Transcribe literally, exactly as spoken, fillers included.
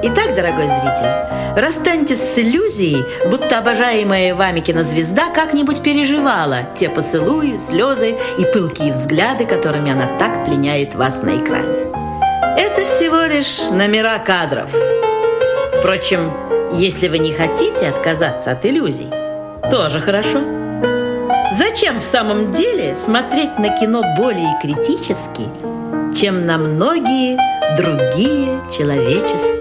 Итак, дорогой зритель, расстаньтесь с иллюзией, будто обожаемая вами кинозвезда как-нибудь переживала те поцелуи, слезы и пылкие взгляды, которыми она так пленяет вас на экране. Это всего лишь номера кадров. Впрочем, если вы не хотите отказаться от иллюзий, тоже хорошо. Зачем в самом деле смотреть на кино более критически, чем на многие другие человеческие